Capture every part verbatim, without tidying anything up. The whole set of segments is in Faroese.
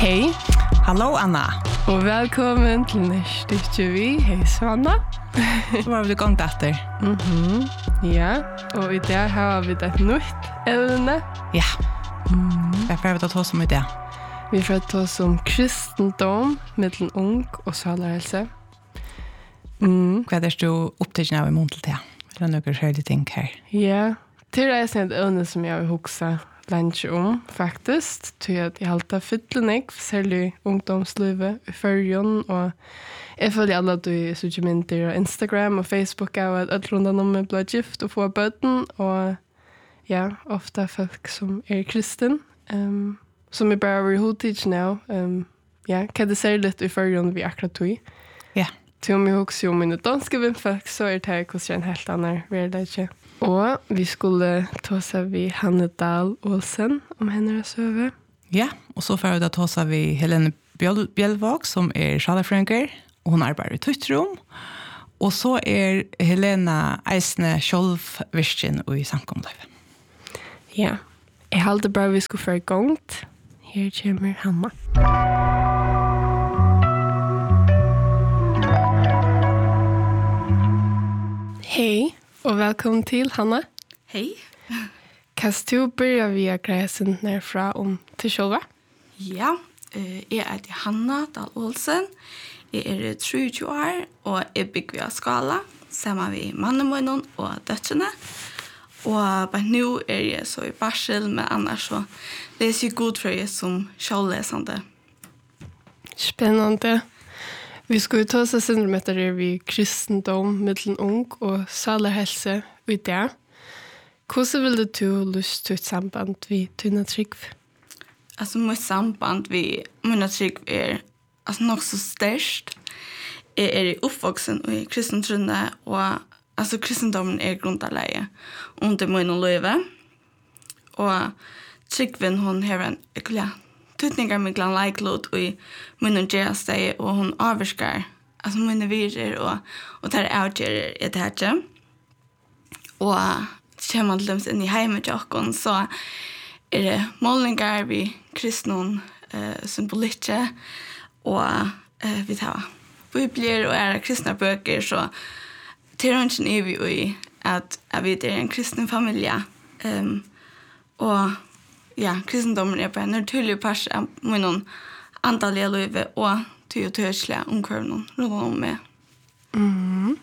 Hej. Hallå Anna. Och välkommen till nästa vi. Hej Svanna. Så var vi igång efter. Mhm. Ja, och idag har vi ett nytt ämne. Ja. Mm. Varför har vi tagit oss om det? Vi får ta oss om kristendom, mellan ung och salärelse. Mm. Vad är du upptagen av i mån till det? Eller några skärliga ting här? Ja, till det är ett ämne som jag vill huxa lunch om, faktiskt. Till att jag alltid har fyllning, särskilt ungdomslivet i förrjun. Och jag följer alla du socialmedier och Instagram och Facebook av att alla rundan om mig blir gift och får böten. Och ja, ofta folk som är kristen. Um, som är bara över hotigt nu. Um, ja, kan det säga lite i förrjun vi akkurat tog. Ja. Till om jag också om mina danska vänfolk så är det här kanske en helt annan värld. Och vi skulle ta oss vid Hanne Dahl Olsen om henne söver. Ja, och så får vi ta oss vid Helene Bjellvåg som är sjalafränker och hon arbetar i Tuttrum. Och så är Helena Eisne Sjolv-Virsten och i samkomliv. Ja, jag hade bara vi skulle få igång. Här kommer Hanna. Hej och välkommen till Hanna. Hej. Kan du börja via gräsen nerifrån om till själva? Ja, jag är Hanna Dahl Olsen. Jag är tjugo år och jag bygger vid skala samman med mannen och döttrarna. Och bara nu är jag så i barsel, men annars så läser jag god för jag som självläsande. Spännande. Vi ska ju ta oss syndrom etter det vi kristendom, mellan ung og salerhelse i det. Hvordan vil du lyst til et samband vid dina trygg? Alltså mitt samband vid mina trygg är alltså nog så störst. Jag är uppvuxen i kristentrunne och alltså kristendomen är grundläge under min liv. Och tryggven hon har en ekologi. Tutningar med glan likelot och i munnen gärsteg och hon avskar alltså mina virer och och där outger är det här. Och kör man till in i hemmet och så är det målningar vi kristnon eh symboliker och eh vi tar bibler och är kristna böcker så teorin är vi i att är vi är en kristen familj. Ehm och ja, kristendomen är på en naturlig pers av min andaliga liv och till och törsliga omkörnen runt om med. Mm.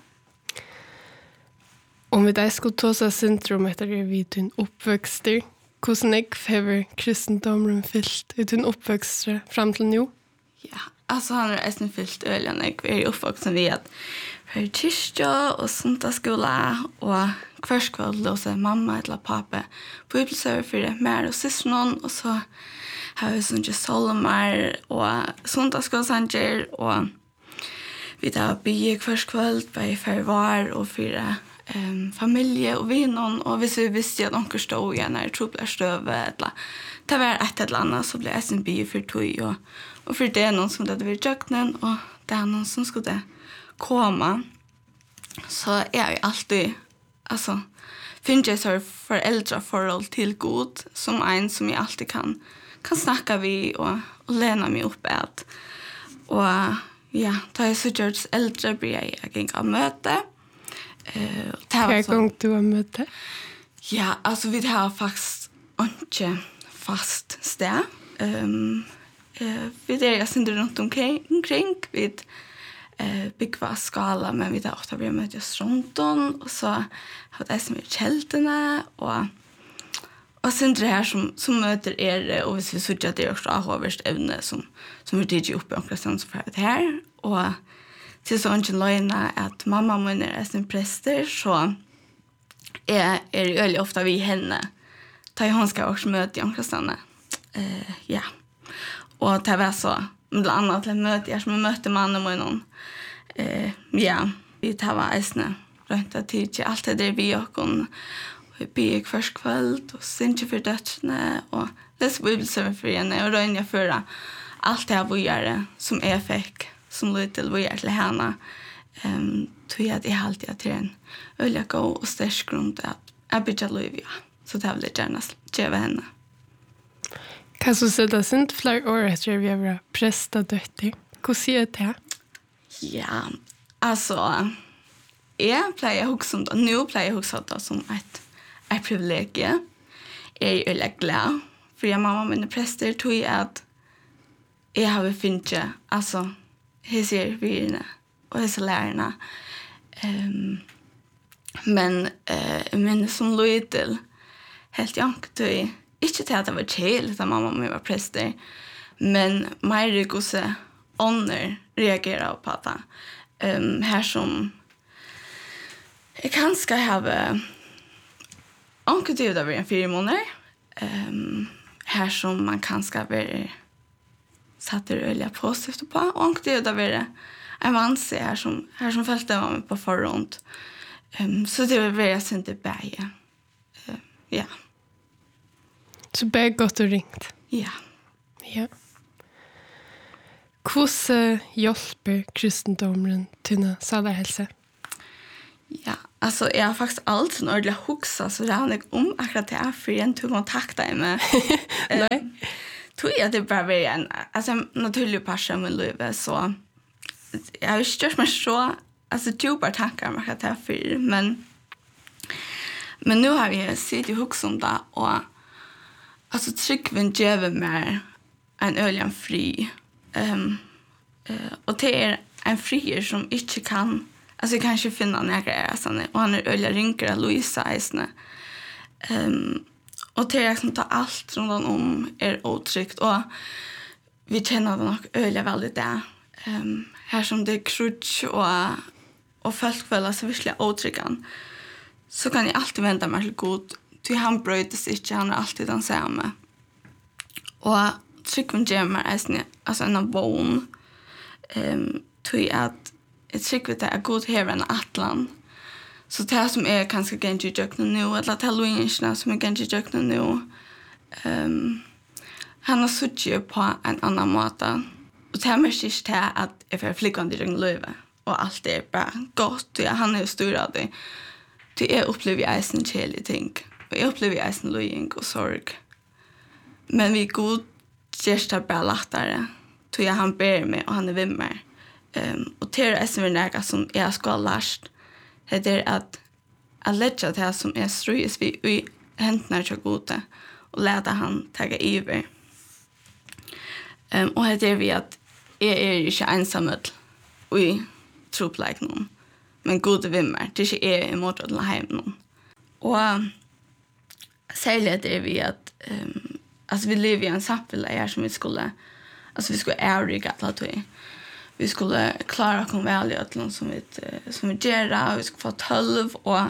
Om vi där skulle ta oss syndrom etter det vid din uppväxter, hvordan jeg har kristendomen fyllt i din uppväxter fram till nu? Ja, alltså han är nästan fyllt öliga när jag är uppvuxen vid att för kyrka och söndagsskola och kvarskväll låser mamma eller pappa bibelserver för det mer och syskon och så har vi sånt salmer och söndagsskolesanger och vi tar bygge kvarskväll på förvar och fyra um, familje och vänner och hvis vi visste att onkel stod igen när trubblar stöve eller det var ett eller annat så blev det en bygge för tog och, och för det är någon som hade varit jöknen och det är någon som skulle komma så är jag alltid alltså finns jag så föräldrar förhåll till god som en som jag alltid kan kan snacka vi och, och lära mig upp att och ja då är så just äldre blir jag gäng av möte eh Hur gång du har möte? Ja alltså vi har faktiskt inte fast stä ehm eh vi där jag syns runt omkring omkring vid eh bygga skala men vi där ofta blir möttes runt om och så har det som är kälterna och och sen det här som som möter er och hvis vi så att det är också avhåverst ämne som som vi tidigt uppe och kristna så för det här och till så en lögna att mamma min är en präster så är är det väldigt ofta vi henne tar hon ska också möta de kristna eh ja och det var så bland annat ett möte jag som mötte mannen och någon eh ja vi tar var isne rönta till allt det där vi och hon vi bygger först kväll och synte för dödsne och läs bibelserver för henne och rönja förra allt det här vi gör som jag fick som lite vi gör till henne ehm tror jag det är alltid till en öliga gå och stärk grund att jag bygger liv ja så det vill jag gärna ge henne. Kan du sätta sin flera år efter vi har prästat dötter? Hur ser det? Ja, alltså jag pleier också som det. Nu pleier jag också det som ett, ett privilegium. Jag är väldigt glad. För jag mamma och mina präster tog jag att jag har finnet, alltså, hur ser virna och hur ser lärarna. Um, men uh, men som lojal helt jankt tog inte till att det var chill att mamma och mig var präster. Men mer gosse ånder reagerar på det. Um, här som jag kanske har anke det över en fyra månader. Um, här som man kanske har satt det öliga positivt på. Och anke det över en vanse här som, här som följde var med på förrund. Um, så det var väldigt inte bäge. Uh, ja. Så bäge gott och ringt? Ja. Ja. Hvordan hjälper kristendomen till salarhälsa? Ja, alltså jag har faktiskt alltid en ordentlig huxa så det handlar om akkurat det här för en tog kontakta med. Nej. Tror jag det bara var en alltså en naturlig passion med livet så jag har stört mig så alltså djupa tankar om akkurat det här för men men nu har vi sitt i huxa om det och alltså tryckven ger mig en öligen fri um, uh, och det är en frier som inte kan alltså jag kanske finna några är och han är öliga rinkar Louisa Eisne. Um, och det är liksom ta allt runt om är otryggt och vi känner det nog öliga väldigt där. Um, här som det är krutsch och och folk väl alltså verkligen otryggan. Så kan jag alltid vända mig till god till han bröts inte han är alltid den samma. Och trycken gemmer är alltså en bon ehm till att ett tryck det är god här en atlan. Så det här som är kanske ganska jökna nu eller att Halloween som är ganska jökna nu. Ehm han har suttit på en annan måte. Och det här med sig till att jag får flickande i löve och allt är bara gott. Ja, han är stor av det. Det är upplever jag en kärlig ting. Och jag upplever jag en löjning och sorg. Men vi god gärsta bara lättare. Så jag han ber mig och han är vid mig. Um, och det är som är näga som jag ska ha lärt. Det är att att lägga det här som är ströjs vid i händerna till gode. Och låta han taga iver. Um, och det är vi att jag är inte ensam i troplägg någon. Men gode vid mig. Det är inte jag emot att lägga hem någon. Och särskilt är vi att um, alltså vi lever i en samhälle här som vi skulle alltså vi skulle ärliga att det vi skulle klara oss väl i något som vi som vi gör och vi skulle få tolv och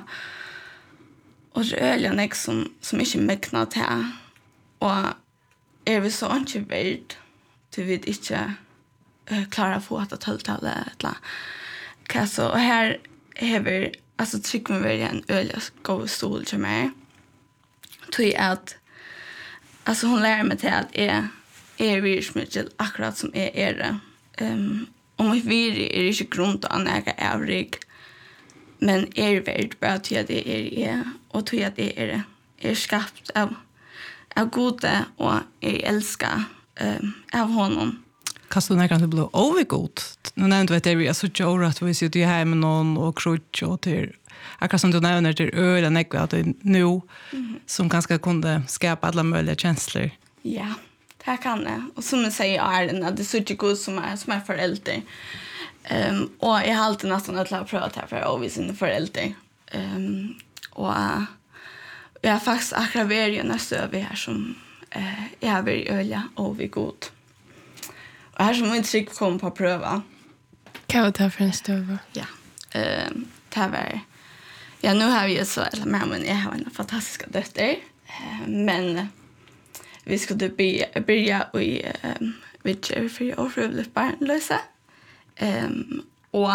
och det är ju något som som inte mäknar till och är vi så inte värd till vi inte uh, klara få att tolv-talet eller så och här har vi alltså tycker man väl en öl god stol till mig tror att alltså hon lär mig till att är är virusmittel akkurat som är är det. Um, om vi vir är det inte grund att anäga övrig. Men är värd bara till att det är är och till att det är är skapt av av goda och är älska um, av honom. Kastar du näkan till blå övergod? Nu nämnde vi att det är så tjor att vi sitter här med någon och krutsch och till akkurat som du nämner till öl och näkva att det är nu mm. som ganska kunde skapa alla möjliga känslor. Ja, det kan det. Och som jag säger är det det är så mycket god som är, som är förälder. Um, och jag har alltid nästan att pröva det här för att avvisa en förälder. Um, och uh, jag har faktiskt akkurat varit nästa över här som uh, jag har varit öliga och vi god. Och här som inte riktigt kom på att pröva. Kan jag ta för en stöv? Ja, um, det var... Ja, nu har vi ju så, eller men jag har en fantastisk dotter. Uh, men vi skulle börja, börja i um, vidtjör för att frivilligt barnlösa. Um, och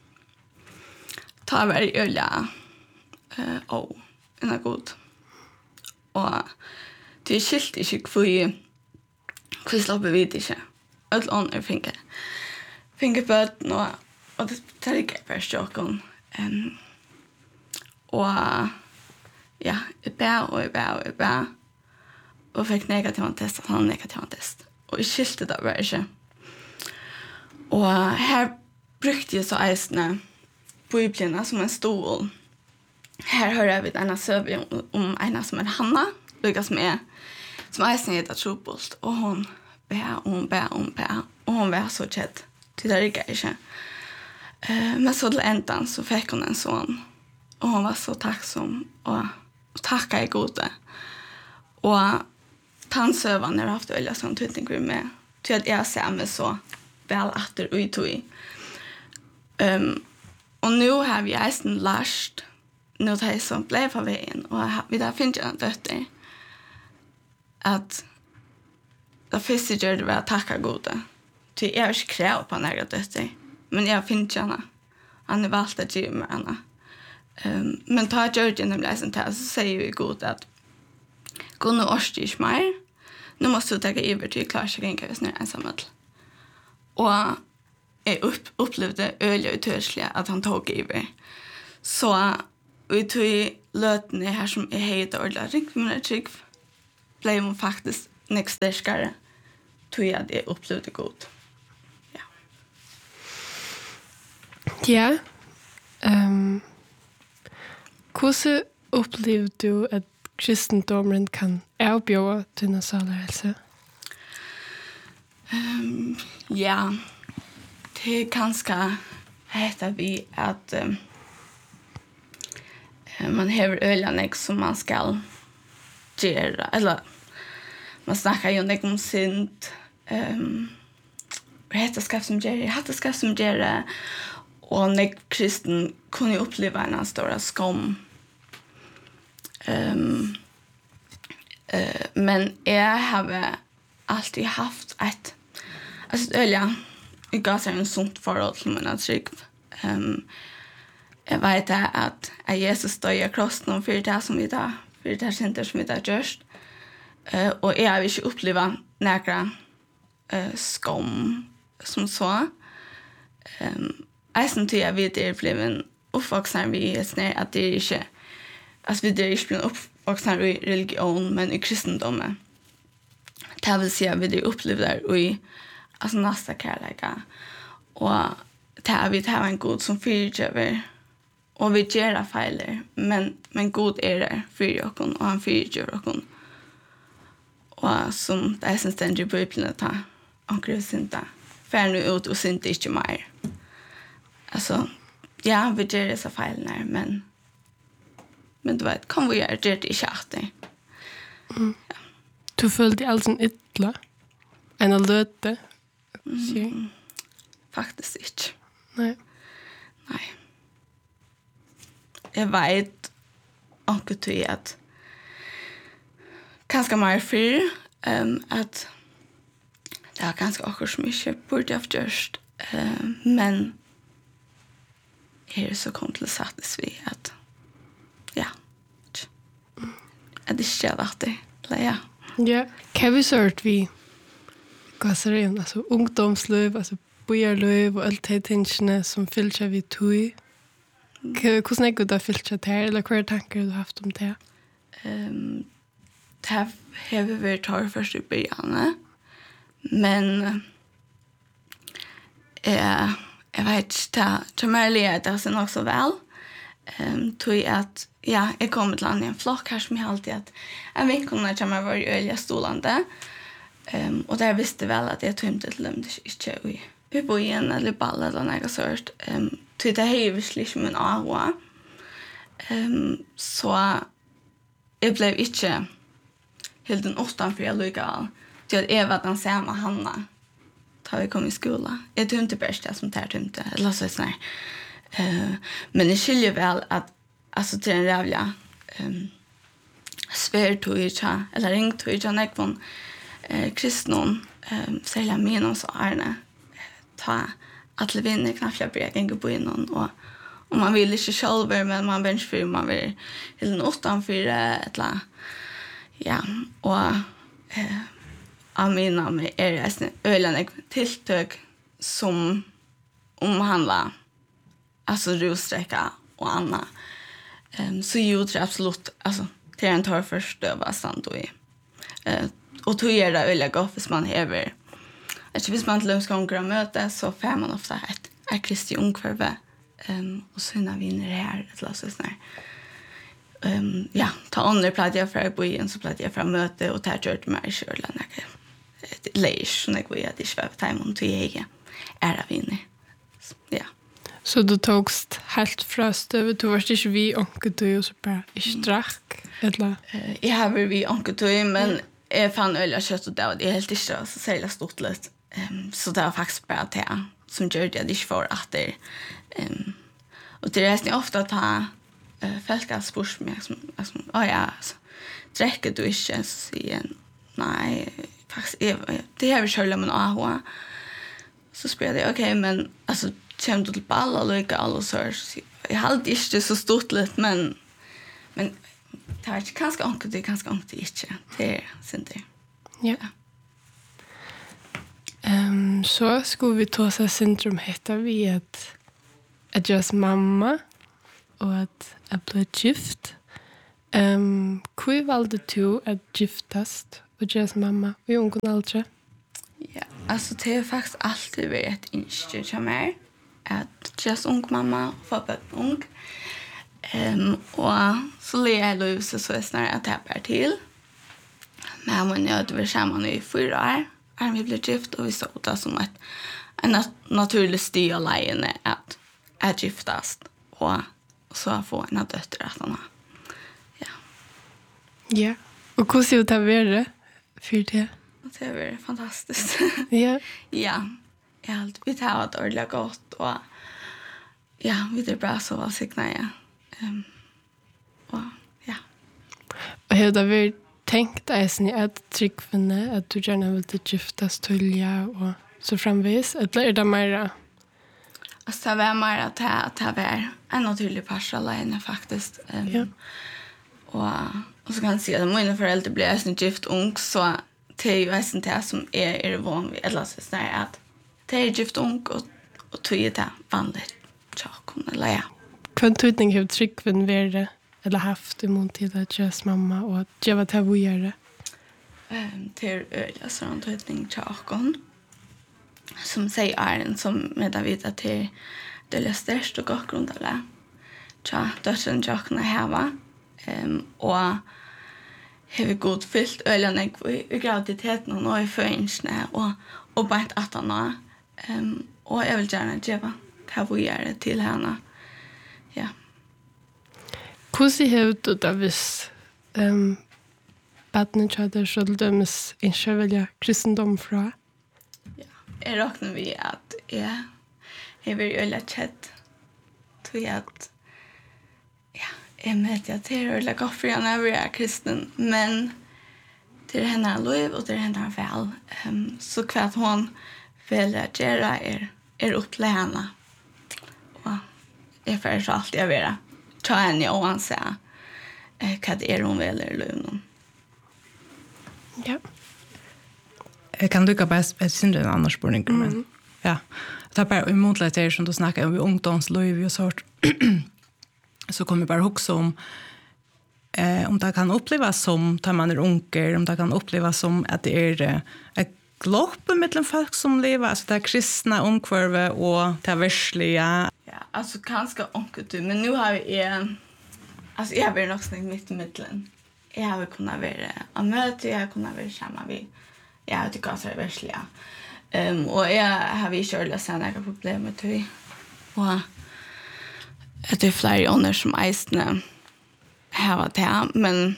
ta varje öliga uh, och en är god. Och det är skilt inte för vi slapper vid inte. Öll ånder finker. Finker på ett och, och det tar ikke først jokken. Um, og ja, jeg bær og jeg bær og jeg bær. och fick negativ test, han hade negativ test. Och i skiltet där var det. Och här brukte jag så eisne Bibeln som en stol. Här hör jag vid en söv om en som är Hanna, Lukas som är som eisne heter Trobult. Och hon bär, och hon bär, och hon bär. Och hon var så kjett. Till det rikker ikke. Uh, men så til enden så fick hon en son. Och hon var så tacksam. Och, och tacka i gode. Och tannsøvan har haft veldig sånn tydning med. Til at jeg ser meg så vel atter og i tog. Um, og nå har vi eisen lært. Nå tar jeg så ble på veien. Og vi der finner jeg en døtter. At det første gjør det var å takke gode. Til jeg har ikke krevet på en egen døtter. Men jeg finner henne. Han er valgt å gjøre med henne. Um, men ta gjør det gjennom lesen til, så sier vi gode at gå nå årstig ikke mer. Nå måste du ta iver til klarer ikke ikke hvis jeg er ensamhet. Og jeg upp, opplevde øyelig utørselig at han tog iver. Så vi tog løtene her som er helt ordentlig trygg, men er trygg, ble man faktisk nek sterskere, tog jeg det opplevde godt. Ja. Ja. Um, hvordan opplevde du at kristendomen kan avbjøre dine salerhelse? Um, ja, det er ganske heter vi at um, man har øyne som man skal gjøre, eller man snakker jo ikke om synd, um, hateskap som gjør, hateskap som gjør, og nek kristen kunne oppleve en stor skam. Um, uh, men jeg har alltid haft et altså øyla jeg gav seg en sunt forhold til min trygg um, jeg vet at, at Jesus døg i krossen for det som vi da for det senter som vi da gjørst uh, og jeg har ikke opplevd nære uh, skam som så um, jeg synes til jeg vet er blevet oppvoksende vi er at det er ikke alltså vi är inte blir uppvuxna i religion men i kristendomen. Det vill säga vi det upplevde i alltså nästa kärleka. Och det är vi det har en god som fyrtjöver. Och vi gör fel men men god är det för oss och han fyrtjöver oss. Och som det är sen ständigt på Bibeln ta och kristna. För nu ut och synd inte mer. Alltså ja, vi gör så fel när men men du vet, kom vi göra det i chatten. Mm. Ja. Du följde alls en ytla? En löte? Mm. Faktiskt inte. Nej. Nej. Jag vet också till att ganska mer för um, att det är ganska också så mycket borde jag just uh, men är det så komplicerat vi att ja. Är det inte värt det? Ja. Ja. Kan vi sört vi gassaren, alltså ungdomslöv, alltså bojarlöv och allt det tingene som fyller vi tog. Hur snackar du fyllt sig här eller vad tankar du haft om det? Ehm det har vi varit tar först i början. Men eh jag vet inte, det är det sen också väl. Ehm tog att ja, jag kom till land i en flock här som jag alltid att en vecka när jag var i öliga stolande. Ehm och där visste väl att jag tog inte till dem inte i i bojen eller ball eller något sånt. Ehm tog det hevsligt som en agua. Ehm så jag blev inte helt en åttan för jag lugga. Så att Eva den samma Hanna tar vi kom i skolan. Jag tog inte bästa som tar inte eller så sån. Eh men det skiljer väl att alltså till en rävla ehm svär tog ju cha eller ring tog ju när från eh kristnon ehm sälja menos så Arne ta att vinna knappt jag gänga på innan och om man vill inte själv men man bench för man vill helt en åttan för ett la ja och eh amina med är det ölen tilltök som omhandlar alltså russträcka och Anna. Ehm um, så gjorde det absolut alltså till en tar först öva stand och i Eh, och tog är det öliga gott hvis man hever. Alltså hvis man till lunchgånger och möte så får man ofta ett ett kristi ungkvarve um, och såna vinner här ett lass och sådär. Um, ja, ta andra platt jag för bojen så platt jag för möte och ta kört med i körlen. Det läs när jag är det sväv time och till egen är vinner. Ja. Så du togst helt fröst över du varst inte vi onkel du och så bara i strack eller uh, jag har väl vi onkel du men mm. jag fann öl och kött och det var det helt inte så sälja stort lite. Um, så det var faktiskt bara det som gör det inte för att det um, och det är nästan ofta att ha uh, folk spurs med som alltså oh ja alltså dricker du inte så igen nej faktiskt det har vi själva men aha så spelar det okej okay, men alltså kommer du till ball och lika alla så jag hade inte så stort lite men men det är kanske onkel det kanske onkel inte det är synd det ja. Um, så skulle vi ta oss syndrom heter vi att att just mamma och att att bli gift. Um, Hur valde du att giftast och just mamma i ung och äldre? Ja, alltså det är faktiskt alltid varit ett insteg för mig att just ung mamma och få barn ung. Um, och så lär jag Louise så är snarare att jag bär till. Men man är över samman i fyra år. Är vi blev gift och vi såg det som ett en nat- naturlig stil av lejen att att giftast och, och så få en dötter att han har. Ja. Ja. Och hur ser det ut för det? Det är väl fantastiskt. Ja. Ja. Ja, allt vi tar det ordentligt gott och ja, vi är bra så vad säger jag. Um, och ja. Och hur det vi tänkt är att tryckvinne att du gärna vill giftas tulja och så framvis eller är det mer alltså det var mer att att det var en naturlig parallell faktiskt. Um, ja. Och och så kan jag säga att mina föräldrar blev så gift ung så det är ju nästan det som är är van vid eller så säger att det är gift ung och och tog det vanligt chock eller ja. Kvantutning hur tryckvin värde eller haft emot till att just mamma och att jag var till att göra. Ehm till öliga sån tryckning chockon. Som säger Arne som med David att det det är störst och gott grund av det. Tja, dötsen chockna här va. Ehm och har vi god fyllt ölen i graviditeten och i föringsne och och bara att han ehm och jag vill gärna ge vad vi gör till henne. Ja. Hur ser det ut då vis ehm barnen chatter så döms inte välja kristendom fra? Ja. Jag räknar vi att ja, jag vill öla chat till att ja, jag vet att det är öla gott för jag när vi är kristen men det är henne lov och det är henne väl. Um, så kvart hon vill att göra är, är upp till henne. Och jag får så alltid jag vill ta henne och anse eh, vad det är hon vill i löven. Ja. Jag kan dyka bara ett synd en annan spårning. Mm. Men ja, det är bara emotligt det som du snackar om i ungdomsliv och sånt. Så kommer bara också om Eh, om det kan upplevas som tar man är unker, om det kan upplevas som att det är eh, ett glopp mellan folk som lever, alltså det är kristna omkvarve och det är värsliga. Ja, alltså kanske onkel du, men nu har vi en, alltså jag har varit nog snägt mitt i mitten. Jag har kunnat vara av möte, jag har kunnat vara samma vid, jag har tyckt att det är värsliga. Um, och jag har vi kört sen några problem med det. Och att det är flera ånder som eisne här var det, men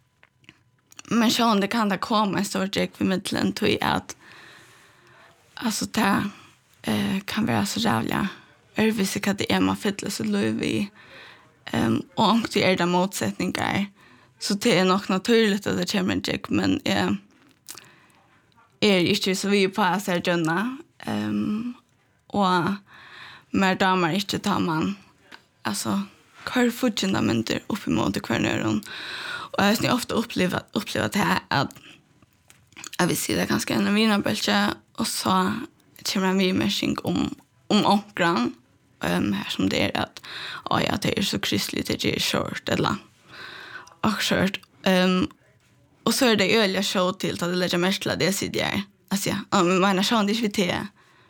men så det kan det komma en stor jäk för mittlen till att alltså det eh, kan vara så jävla övervis att det är man fyller så löv i um, och om det är det motsättningar så det är nog naturligt att det kommer en jäk men eh, är inte så vi på att säga Jonna um, och med damer inte tar man alltså kvar fundamenter upp emot kvarnöron. Och jag har ofta upplevt upplevt det här att jag vill se det ganska en vinnarbälche och så kommer en vidmässing om om onkran um, här som det är att ja, ja, det är så kristligt det är kört eller och kört um, och så är det öliga show till att det lägger mest till det sitter jag. Alltså ja, ja men mina show det är inte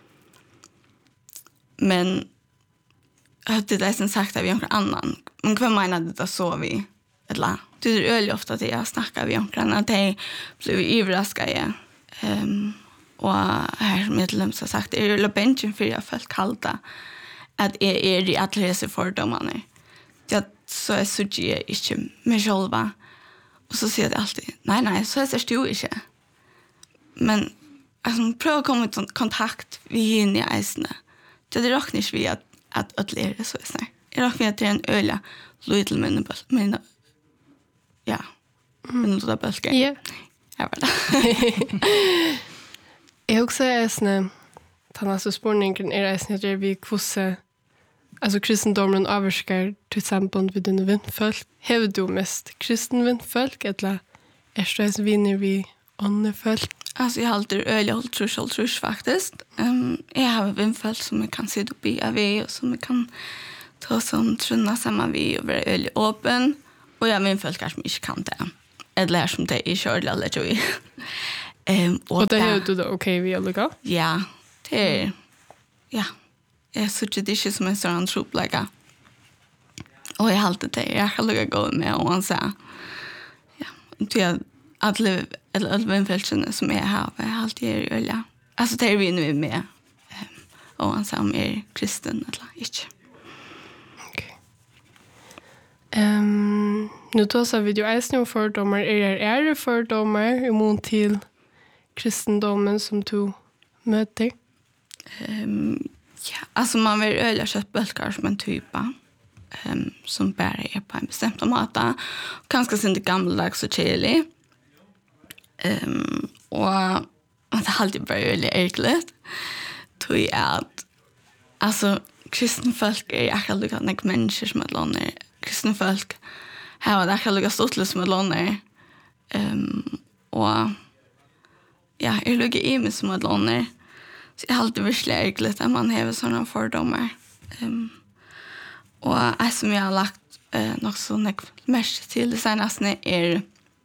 men jag hade det sen sagt att vi har någon annan. Men vad menar det då så vi eller det är öliga ofta att jag snackar vi om att de blir överraskade. Ehm um, och här medlem så sagt är det benchen för jag fått kalta att är är det att läsa för domarna. Det så är så ge inte med själva. Och så säger det alltid nej nej så är det ju inte. Men alltså pröva att komma i kontakt vi in i isen. Det är dock inte vi att att att lära så är det. Jag har vet en öla little men men ja. Men då bara ska. Ja. Ja väl. Jag också är snä Tannas spårningen är det snä vi kvosse alltså kristendomen överskar till samband vid den vindfolk. Har du mest kristen vindfolk eller är det så vinner vi andra folk? Alltså jag har alltid öliga håll trus håll trus faktiskt. Um, jag har vindfolk som jag kan se upp i av och som jag kan ta som trunna samman vi och vara öliga öppen. Och jag har vindfolk som inte kan det. Eller som det är körliga eller tror vi. Um, och det är ju då okej vi alla. Ja, det är ja. Jag så det är som en sån troplägga. Och jag har alltid det. Jag kan lugga gå med och han säger ja, det att liv eller allmänfälten som är här jag har alltid är öliga. Alltså det är vi nu med och han säger om är kristen eller inte. Okej. Ehm nu då så video är nu fördomar är är det fördomar emot till kristendomen som du möter? Ehm ja, alltså man vill öliga köttbulkar som en typa. Um, som bara är på en bestämd mata. Kanske sin det gammaldags och chili. Um, och det har alltid bara väldigt äckligt. Tror jag att alltså kristna folk är akkurat lika nek människor som att låna. Kristna folk har det akkurat lika stort som att låna. Um, och ja, är lika i mig som att låna. Så det har alltid väldigt äckligt att man har sådana fördomar. Um, Och det som jag har lagt eh, något så mest till det senaste är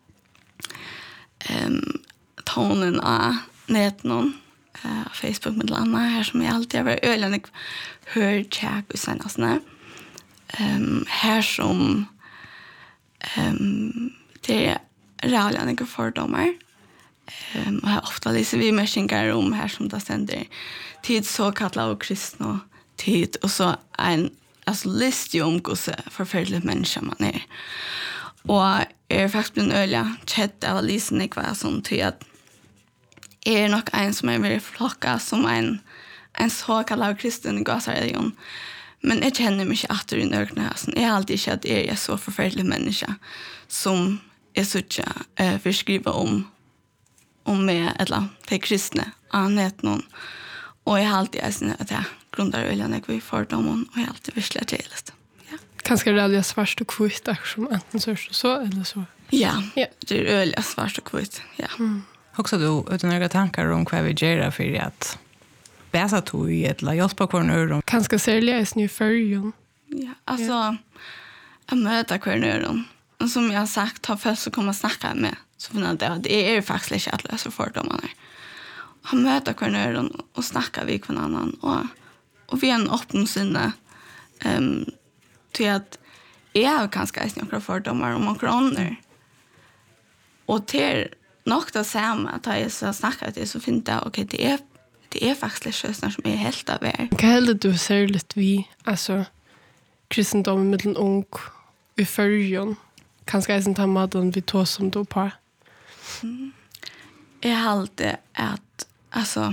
um, tonen av nätnon, uh, Facebook med landa här som jag alltid har varit öliga hör tjäk och senaste. Um, här som um, det är rävliga fördomar. Um, och här ofta läser vi messingar om här som det ständer tid så kallad och kristna tid och så en alltså list ju om hur förfärligt människa man är. Och är faktiskt blivit öliga chatt av Lisen ikväll som till att är nog en som är väldigt flocka som en en så kallad kristen gasareligion. Men jag känner mig inte att det är nördnäsen. Jag har alltid känt att jag är så förfärlig människa som är så att äh, förskriva om om mig eller till kristna annat någon. Och jag har alltid sagt att jag grundar öliga när vi får dem och jag har alltid visst trevligt. Ja. Kanske det är svart och kvitt som enten så så eller så. Ja, ja. Det är öliga svart och kvitt. Ja. Mm. Också du utan några tankar om vad vi gör för att bäsa tog i ett hjälp på kvarnöron. Kanske sälja i ny färgen. Ja, alltså ja. Jag möter kvarnöron. Och som jag har sagt har först så kommer snacka med så för det det är faktiskt inte att lösa fördomarna. Han möter kvarnöron och snackar vi med annan och och vi är en öppen sinne um, till att jag har kanske inte några fördomar om några andra. Och till något det samma att jag så snackar det så finns det okej okay, det är det är faktiskt lösningar som är helt av er. Vad häller du ser lite vi alltså kristendomen med en ung i färgen kanske inte ta maten vi tog som då på. Mm. Jag har alltid att alltså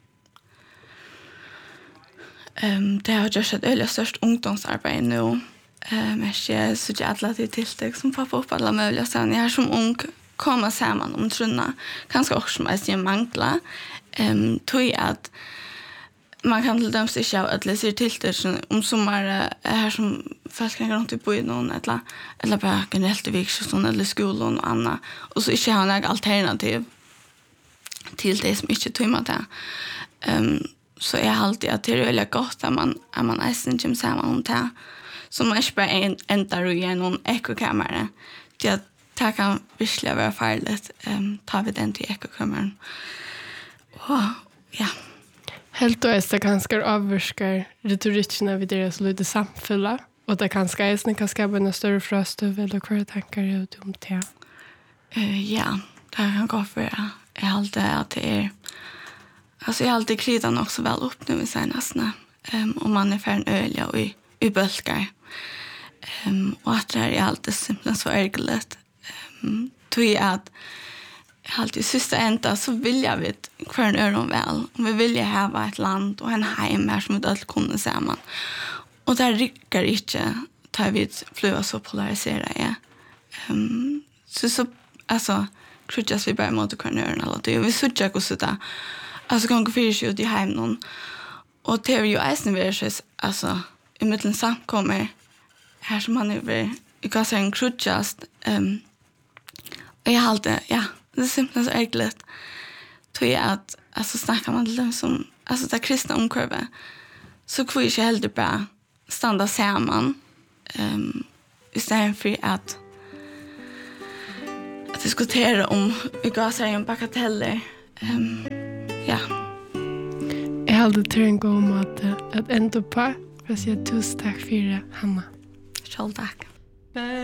Um, det har gjort ett öliga störst ungdomsarbete nu. Um, jag så jag alla till tilltag som poppar upp alla möjliga ställen. Jag är som ung kommer samman om trunna. Kanske också som är mangla. Um, tror jag att man kan till dem sig att läsa tilltag om sommar är här som folk kan gå runt på i någon eller, eller bara generellt i vikskjøsten eller skolan och annat. Och så inte har några alternativ till det som inte tog det. Um, så är alltid att det är väldigt gott att man att man är sen samman om det. Så man inte bara en äntar och ger någon ekokammare. Det det kan virkelig være farligt. Um, tar vi den til ekokammeren. Og ja. Helt og det kanskje avvirker retorikken av deres lite samfunnet, og det kanskje er kan skapa en større frastøv, eller hva tanker er du om det? Uh, ja, det kan gå for det. Jeg alltid at det er alltså jag alltid kritar nog så väl upp nu i senaste um, om man är för en öl och i, i bölkar um, och att det är alltid simpelt så ärgerligt um, tror jag att alltid sista ända så vill jag vet för en öl väl om vi vill ha ett land och en hem här som vi alltid kunde samman och där rycker inte tar vi flyga så polariserade um, så så alltså krutjas vi bara mot kornören alla det vi söker hur så där alltså kan gå för sig ut i hem någon och det är ju eisen versus alltså i mitten samkommer här som man över i kan säga en krutjas ehm och jag hållde ja det är simpelt så enkelt tror jag att alltså snackar man det som alltså det kristna omkurva så får ju helt bara stanna samman ehm istället för att att diskutera om vi går så en bagateller ehm ja. Jeg hadde til en god måte at enda på, for å si tusen takk for det, Hanna. Selv takk.